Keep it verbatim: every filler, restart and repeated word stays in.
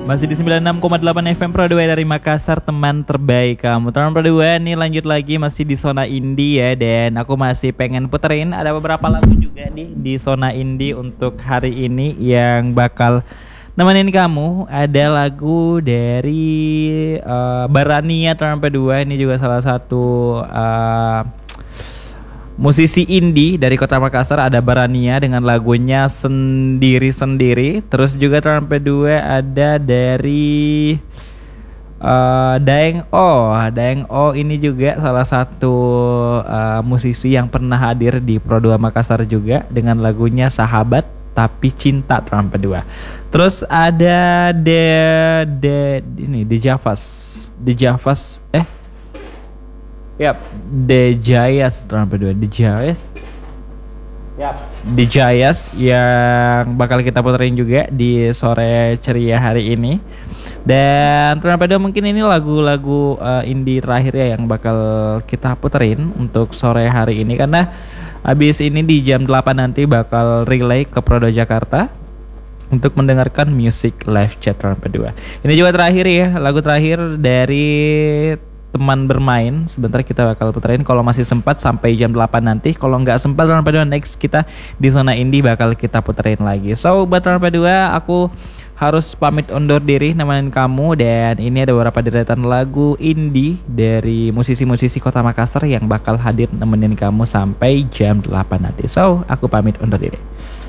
Masih di sembilan puluh enam koma delapan F M Pro dua dari Makassar, teman terbaik kamu. Teman Pro dua nih lanjut lagi masih di zona indie ya. Dan aku masih pengen puterin ada beberapa lagu juga nih di zona indie untuk hari ini yang bakal nemenin kamu. Ada lagu dari uh, Barania Teman Pro dua. Ini juga salah satu uh, musisi indie dari kota Makassar. Ada Barania dengan lagunya Sendiri-Sendiri. Terus juga Trump dua ada dari uh, Daeng O. Daeng O ini juga salah satu uh, musisi yang pernah hadir di Pro dua Makassar juga dengan lagunya Sahabat Tapi Cinta Trump dua. Terus ada de de ini di Javas. Di Javas eh Yap, The Jayas Trump dua, The Jayas. Yap, The Jayas yang bakal kita puterin juga di sore ceria hari ini. Dan Trump dua mungkin ini lagu-lagu uh, indie terakhir ya yang bakal kita puterin untuk sore hari ini, karena habis ini di jam delapan nanti bakal relay ke Pro dua Jakarta untuk mendengarkan music live chat Trump dua. Ini juga terakhir ya, lagu terakhir dari Teman Bermain. Sebentar kita bakal puterin kalau masih sempat sampai jam delapan nanti. Kalau nggak sempat Trump dua next kita di zona indie bakal kita puterin lagi. So buat Trump dua aku harus pamit undur diri nemenin kamu. Dan ini ada beberapa deretan lagu indie dari musisi-musisi kota Makassar yang bakal hadir nemenin kamu sampai jam delapan nanti. So aku pamit undur diri.